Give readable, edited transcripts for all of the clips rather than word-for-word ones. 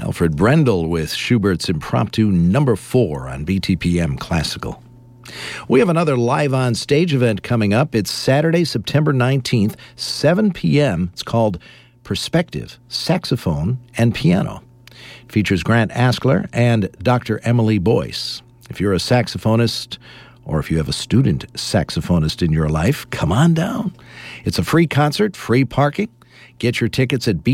Alfred Brendel with Schubert's Impromptu No. 4 on BTPM Classical. We have another live on stage event coming up. It's Saturday, September 19th, 7 p.m. It's called Perspective, Saxophone and Piano. It features Grant Askler and Dr. Emily Boyce. If you're a saxophonist or if you have a student saxophonist in your life, come on down. It's a free concert, free parking. Get your tickets at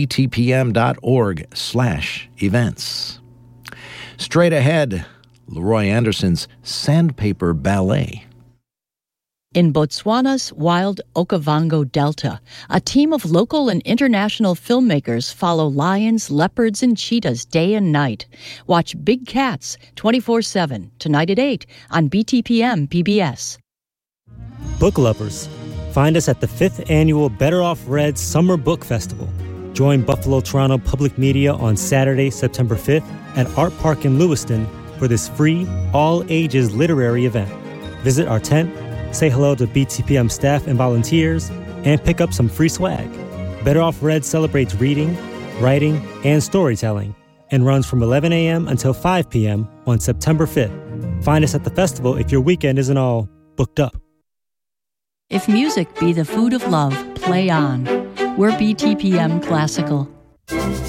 btpm.org/events. Straight ahead, Leroy Anderson's Sandpaper Ballet. In Botswana's wild Okavango Delta, a team of local and international filmmakers follow lions, leopards, and cheetahs day and night. Watch Big Cats 24/7, tonight at 8 on BTPM PBS. Book lovers, find us at the 5th Annual Better Off Read Summer Book Festival. Join Buffalo Toronto Public Media on Saturday, September 5th at Art Park in Lewiston for this free, all-ages literary event. Visit our tent, say hello to BTPM staff and volunteers, and pick up some free swag. Better Off Read celebrates reading, writing, and storytelling, and runs from 11 a.m. until 5 p.m. on September 5th. Find us at the festival if your weekend isn't all booked up. If music be the food of love, play on. We're BTPM Classical.